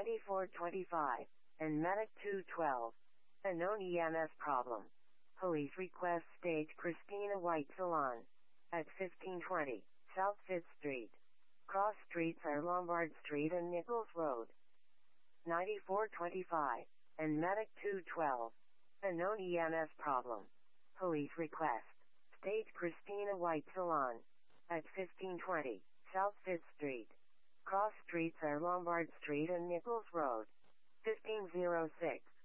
9425, and Medic 212. A known EMS problem. Police request stage Christina White Salon. At 1520, South 5th Street. Cross streets are Lombard Street and Nichols Road. 9425, and Medic 212. A known EMS problem. Police request. Stage Christina White Salon. At 1520, South 5th Street. Cross streets are Lombard Street and Nichols Road. 1506.